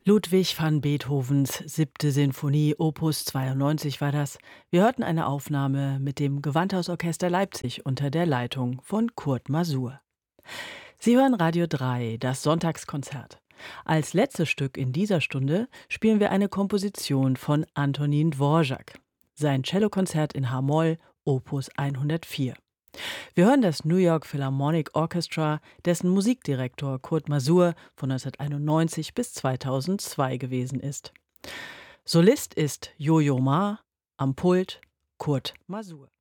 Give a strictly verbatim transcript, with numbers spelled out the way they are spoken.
Ludwig van Beethovens siebte Sinfonie, Opus zweiundneunzig war das. Wir hörten eine Aufnahme mit dem Gewandhausorchester Leipzig unter der Leitung von Kurt Masur. Sie hören Radio drei, das Sonntagskonzert. Als letztes Stück in dieser Stunde spielen wir eine Komposition von Antonin Dvorak. Sein Cellokonzert in H-Moll, Opus hundertvier. Wir hören das New York Philharmonic Orchestra, dessen Musikdirektor Kurt Masur von neunzehnhunderteinundneunzig bis zweitausendzwei gewesen ist. Solist ist Yo-Yo Ma, am Pult Kurt Masur.